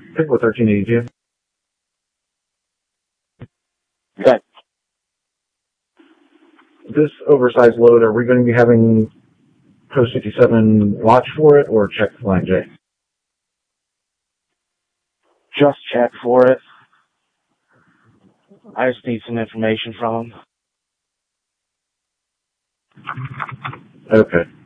Pickle 1382. Okay. This oversized load, are we going to be having Post 57 watch for it or check Flying J? Just check for it. I just need some information from him. Okay.